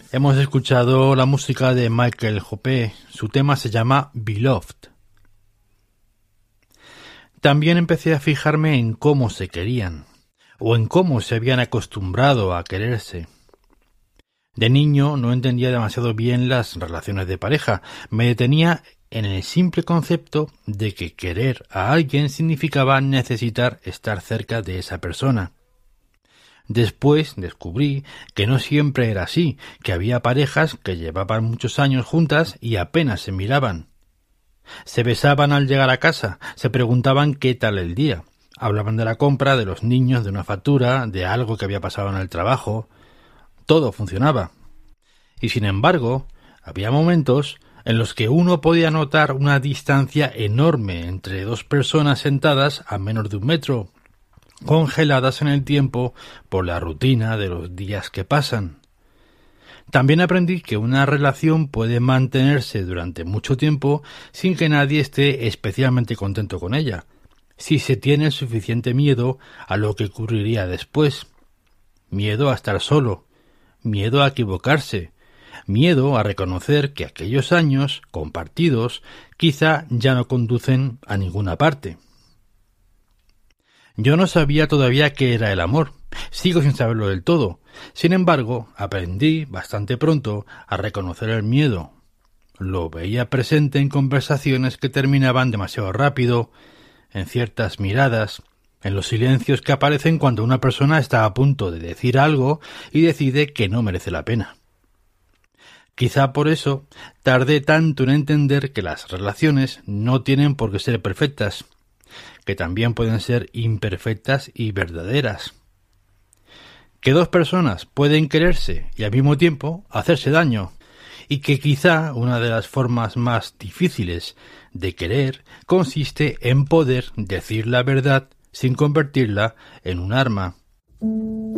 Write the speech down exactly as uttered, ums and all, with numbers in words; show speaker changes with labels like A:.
A: Hemos escuchado la música de Michael Hopé. Su tema se llama Beloved. También empecé a fijarme en cómo se querían, o en cómo se habían acostumbrado a quererse. De niño no entendía demasiado bien las relaciones de pareja. Me detenía en el simple concepto de que querer a alguien significaba necesitar estar cerca de esa persona. Después descubrí que no siempre era así, que había parejas que llevaban muchos años juntas y apenas se miraban. Se besaban al llegar a casa, se preguntaban qué tal el día, hablaban de la compra, de los niños, de una factura, de algo que había pasado en el trabajo. Todo funcionaba. Y sin embargo, había momentos en los que uno podía notar una distancia enorme entre dos personas sentadas a menos de un metro, congeladas en el tiempo por la rutina de los días que pasan. También aprendí que una relación puede mantenerse durante mucho tiempo sin que nadie esté especialmente contento con ella, si se tiene suficiente miedo a lo que ocurriría después. Miedo a estar solo, miedo a equivocarse, miedo a reconocer que aquellos años compartidos quizá ya no conducen a ninguna parte. Yo no sabía todavía qué era el amor, sigo sin saberlo del todo. Sin embargo, aprendí bastante pronto a reconocer el miedo. Lo veía presente en conversaciones que terminaban demasiado rápido, en ciertas miradas, en los silencios que aparecen cuando una persona está a punto de decir algo y decide que no merece la pena. Quizá por eso tardé tanto en entender que las relaciones no tienen por qué ser perfectas, que también pueden ser imperfectas y verdaderas. Que dos personas pueden quererse y al mismo tiempo hacerse daño, y que quizá una de las formas más difíciles de querer consiste en poder decir la verdad sin convertirla en un arma.